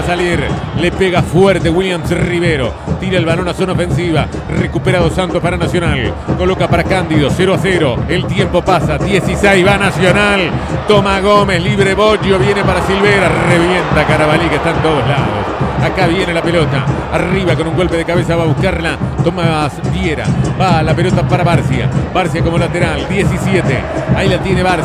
a salir. Le pega fuerte Williams Rivero. Tira el balón a zona ofensiva. Recupera Dos Santos para Nacional. Coloca para Cándido. 0-0. El tiempo pasa. 16 va Nacional. Toma Gómez. Libre Boggio. Viene para Silvera. Revienta Carabalí, que está en todos lados. Acá viene la pelota. Arriba con un golpe de cabeza va a buscarla Tomás Viera. Va la pelota para Barcia. Barcia como lateral. 17. Ahí la tiene Barcia.